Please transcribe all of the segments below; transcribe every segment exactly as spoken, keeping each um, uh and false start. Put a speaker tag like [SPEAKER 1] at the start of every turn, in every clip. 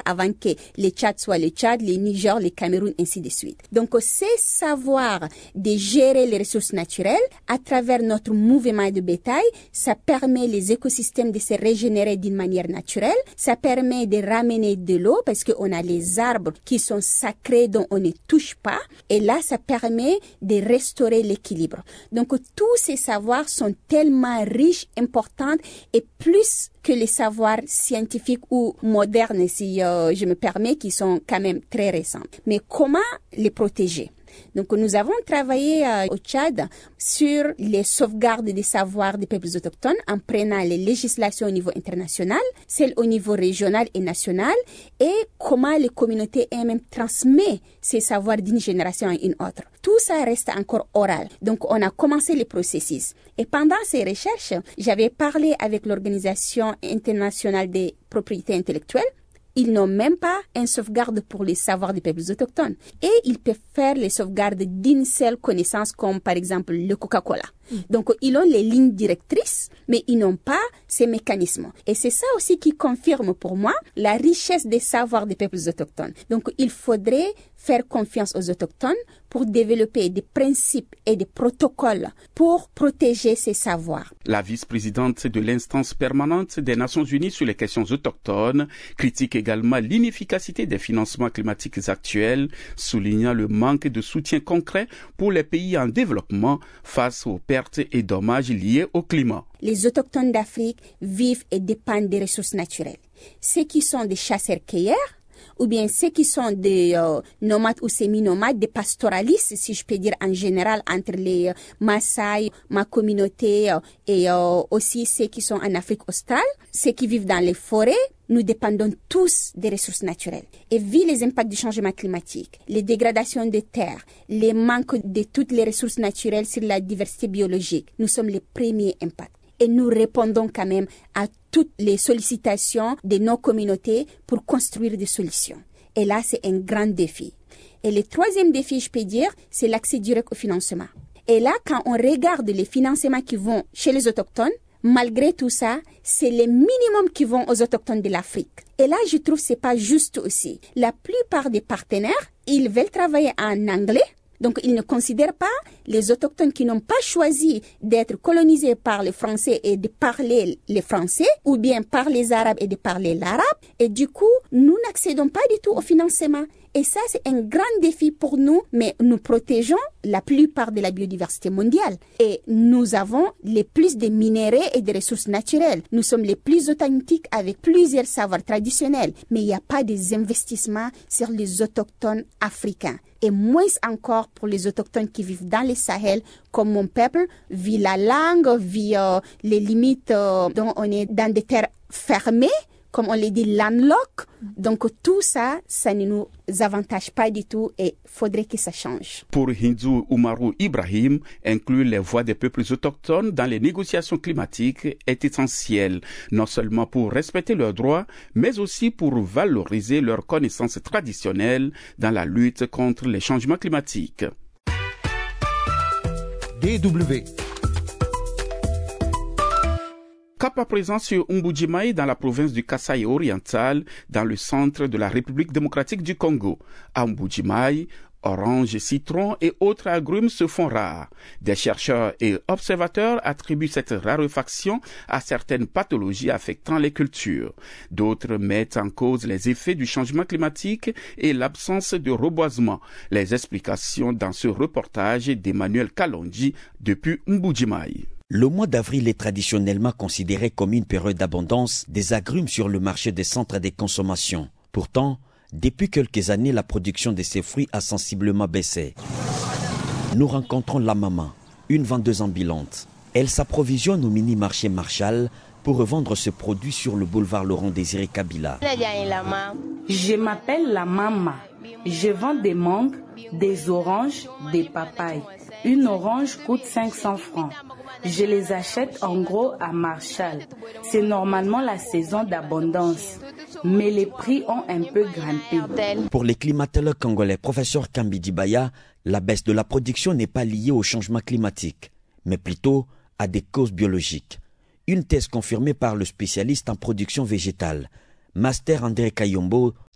[SPEAKER 1] avant que le Tchad soit le Tchad, le Niger, le Cameroun, ainsi de suite. Donc, c'est savoir de gérer les ressources naturelles à travers notre mouvement de bétail. Ça permet les écosystèmes de se régénérer d'une manière naturelle. Ça permet de ramener de l'eau parce qu'on a les arbres qui sont sacrés dont on ne touche pas. Et là, ça permet de restaurer l'équilibre. Donc, tous ces savoirs sont tellement riches, importants et plus que les savoirs scientifiques ou modernes, si euh, je me permets, qui sont quand même très récents. Mais comment les protéger? Donc, nous avons travaillé euh, au Tchad sur les sauvegardes des savoirs des peuples autochtones en prenant les législations au niveau international, celles au niveau régional et national, et comment les communautés elles-mêmes transmettent ces savoirs d'une génération à une autre. Tout ça reste encore oral. Donc, on a commencé les processus. Et pendant ces recherches, j'avais parlé avec l'Organisation internationale des propriétés intellectuelles. Ils n'ont même pas une sauvegarde pour les savoirs des peuples autochtones. Et ils peuvent faire les sauvegardes d'une seule connaissance, comme par exemple le Coca-Cola. Mm. Donc, ils ont les lignes directrices, mais ils n'ont pas ces mécanismes. Et c'est ça aussi qui confirme pour moi la richesse des savoirs des peuples autochtones. Donc, il faudrait faire confiance aux autochtones pour développer des principes et des protocoles pour protéger ces savoirs.
[SPEAKER 2] La vice-présidente de l'instance permanente des Nations Unies sur les questions autochtones critique également l'inefficacité des financements climatiques actuels, soulignant le manque de soutien concret pour les pays en développement face aux pertes et dommages liés au climat.
[SPEAKER 1] Les autochtones d'Afrique vivent et dépendent des ressources naturelles. Ceux qui sont des chasseurs-cueilleurs, ou bien ceux qui sont des euh, nomades ou semi-nomades, des pastoralistes, si je peux dire en général, entre les euh, Maasai, ma communauté, euh, et euh, aussi ceux qui sont en Afrique australe, ceux qui vivent dans les forêts, nous dépendons tous des ressources naturelles. Et vu les impacts du changement climatique, les dégradations des terres, les manques de toutes les ressources naturelles sur la diversité biologique, nous sommes les premiers impacts. Et nous répondons quand même à toutes les sollicitations de nos communautés pour construire des solutions. Et là, c'est un grand défi. Et le troisième défi, je peux dire, c'est l'accès direct au financement. Et là, quand on regarde les financements qui vont chez les autochtones, malgré tout ça, c'est le minimum qui vont aux autochtones de l'Afrique. Et là, je trouve que c'est pas juste aussi. La plupart des partenaires, ils veulent travailler en anglais. Donc, ils ne considèrent pas les autochtones qui n'ont pas choisi d'être colonisés par les Français et de parler le français, ou bien par les Arabes et de parler l'arabe. Et du coup, nous n'accédons pas du tout au financement. Et ça, c'est un grand défi pour nous, mais nous protégeons la plupart de la biodiversité mondiale. Et nous avons les plus de minéraux et de ressources naturelles. Nous sommes les plus authentiques avec plusieurs savoirs traditionnels. Mais il n'y a pas des investissements sur les autochtones africains. Et moins encore pour les autochtones qui vivent dans le Sahel, comme mon peuple, vit la langue, vit euh, les limites euh, dont on est dans des terres fermées, comme on l'a dit, landlocked. Donc tout ça, ça ne nous avantage pas du tout et faudrait que ça change.
[SPEAKER 2] Pour Hindou Oumarou Ibrahim, inclure les voix des peuples autochtones dans les négociations climatiques est essentiel, non seulement pour respecter leurs droits, mais aussi pour valoriser leurs connaissances traditionnelles dans la lutte contre les changements climatiques.
[SPEAKER 3] D W
[SPEAKER 2] Cap à présent sur Mbujimai dans la province du Kasaï oriental, dans le centre de la République démocratique du Congo. À Mbujimai, oranges, citrons et autres agrumes se font rares. Des chercheurs et observateurs attribuent cette raréfaction à certaines pathologies affectant les cultures. D'autres mettent en cause les effets du changement climatique et l'absence de reboisement. Les explications dans ce reportage d'Emmanuel Kalonji depuis Mbujimai.
[SPEAKER 4] Le mois d'avril est traditionnellement considéré comme une période d'abondance des agrumes sur le marché des centres de consommation. Pourtant, depuis quelques années, la production de ces fruits a sensiblement baissé. Nous rencontrons la maman, une vendeuse ambulante. Elle s'approvisionne au mini-marché Marshall pour revendre ce produit sur le boulevard Laurent-Désiré Kabila.
[SPEAKER 5] Je m'appelle la maman. Je vends des mangues, des oranges, des papayes. Une orange coûte cinq cents francs. Je les achète en gros à Marshall. C'est normalement la saison d'abondance, mais les prix ont un peu grimpé.
[SPEAKER 4] Pour les climatologues congolais, professeur Kambidi Baya, la baisse de la production n'est pas liée au changement climatique, mais plutôt à des causes biologiques. Une thèse confirmée par le spécialiste en production végétale, Master André Kayombo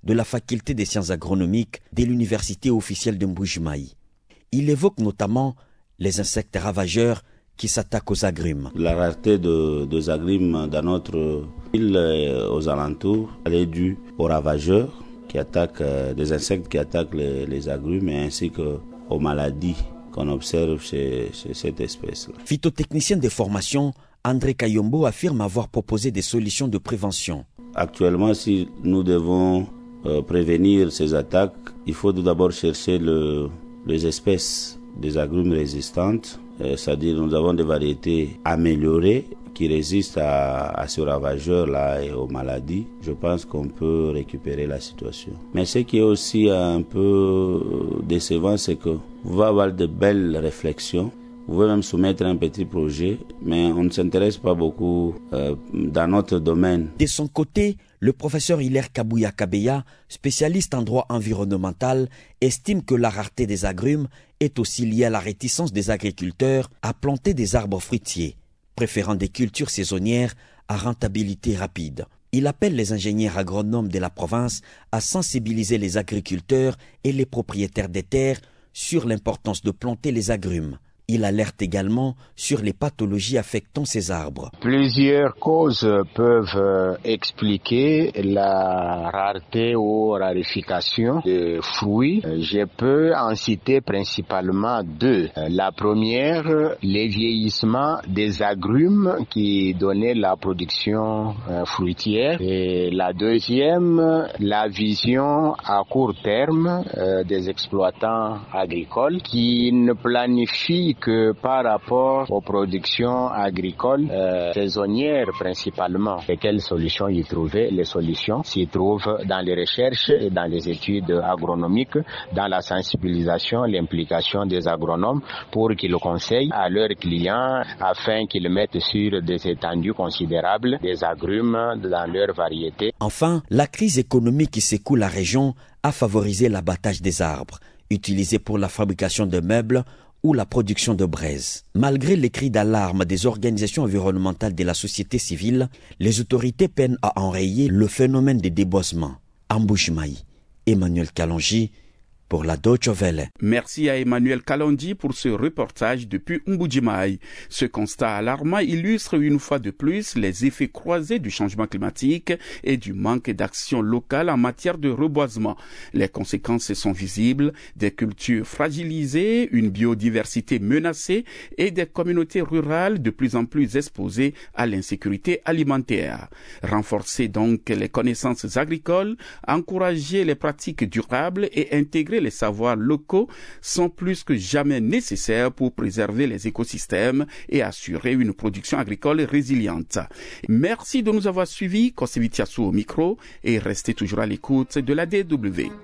[SPEAKER 4] de la faculté des sciences agronomiques de l'université officielle de Mbuji-Mayi. Il évoque notamment les insectes ravageurs qui s'attaquent aux agrumes.
[SPEAKER 3] La rareté de, des agrumes dans notre île et aux alentours, elle est due aux ravageurs qui attaquent, euh, des insectes qui attaquent les, les agrumes ainsi qu'aux maladies qu'on observe chez, chez cette espèce-là.
[SPEAKER 4] Phytotechnicien de formation, André Kayombo affirme avoir proposé des solutions de prévention.
[SPEAKER 3] Actuellement, si nous devons euh, prévenir ces attaques, il faut d'abord chercher le, les espèces des agrumes résistantes, euh, c'est-à-dire nous avons des variétés améliorées qui résistent à, à ce ravageur-là et aux maladies. Je pense qu'on peut récupérer la situation. Mais ce qui est aussi un peu décevant, c'est que vous allez avoir de belles réflexions. Vous pouvez même soumettre un petit projet, mais on ne s'intéresse pas beaucoup euh, dans notre domaine.
[SPEAKER 4] De son côté, le professeur Hilaire Kabouya Kabeya, spécialiste en droit environnemental, estime que la rareté des agrumes est aussi liée à la réticence des agriculteurs à planter des arbres fruitiers, préférant des cultures saisonnières à rentabilité rapide. Il appelle les ingénieurs agronomes de la province à sensibiliser les agriculteurs et les propriétaires des terres sur l'importance de planter les agrumes. Il alerte également sur les pathologies affectant ces arbres.
[SPEAKER 6] Plusieurs causes peuvent expliquer la rareté ou rarification des fruits. Je peux en citer principalement deux. La première, les vieillissements des agrumes qui donnaient la production fruitière. Et la deuxième, la vision à court terme des exploitants agricoles qui ne planifient que par rapport aux productions agricoles euh, saisonnières principalement. Et quelles solutions y trouver? Les solutions s'y trouvent dans les recherches et dans les études agronomiques, dans la sensibilisation, l'implication des agronomes pour qu'ils conseillent à leurs clients afin qu'ils mettent sur des étendues considérables des agrumes dans leurs variétés.
[SPEAKER 4] Enfin, la crise économique qui secoue la région a favorisé l'abattage des arbres, utilisés pour la fabrication de meubles ou la production de braise. Malgré les cris d'alarme des organisations environnementales de la société civile, les autorités peinent à enrayer le phénomène des déboisements. En Mbuji-Mayi, Emmanuel Kalonji pour la Deutsche Welle.
[SPEAKER 2] Merci à Emmanuel Kalonji pour ce reportage depuis Mbuji-Mayi. Ce constat alarmant illustre une fois de plus les effets croisés du changement climatique et du manque d'action locale en matière de reboisement. Les conséquences sont visibles, des cultures fragilisées, une biodiversité menacée et des communautés rurales de plus en plus exposées à l'insécurité alimentaire. Renforcer donc les connaissances agricoles, encourager les pratiques durables et intégrer les savoirs locaux sont plus que jamais nécessaires pour préserver les écosystèmes et assurer une production agricole résiliente. Merci de nous avoir suivis. Kosevi Tiassou au micro et restez toujours à l'écoute de la D W.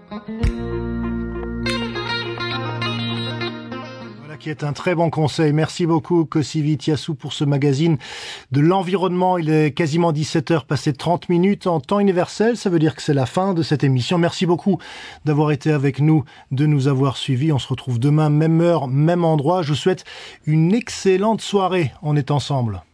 [SPEAKER 7] Qui est un très bon conseil. Merci beaucoup Kosevi Tiassou pour ce magazine de l'environnement. Il est quasiment dix-sept heures passé trente minutes en temps universel. Ça veut dire que c'est la fin de cette émission. Merci beaucoup d'avoir été avec nous, de nous avoir suivis. On se retrouve demain, même heure, même endroit. Je vous souhaite une excellente soirée. On est ensemble.